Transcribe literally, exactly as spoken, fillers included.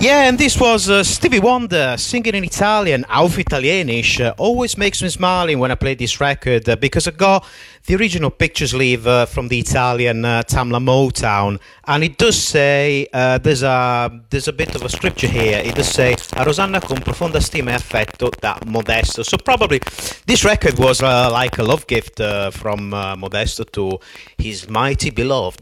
Yeah, and this was uh, Stevie Wonder singing in Italian, Auf Italienisch. Uh, always makes me smiling when I play this record uh, because I got the original picture sleeve uh, from the Italian uh, Tamla Motown, and it does say uh, there's a there's a bit of a scripture here. It does say a Rosanna con profonda stima e affetto da Modesto. So probably this record was uh, like a love gift uh, from uh, Modesto to his mighty beloved.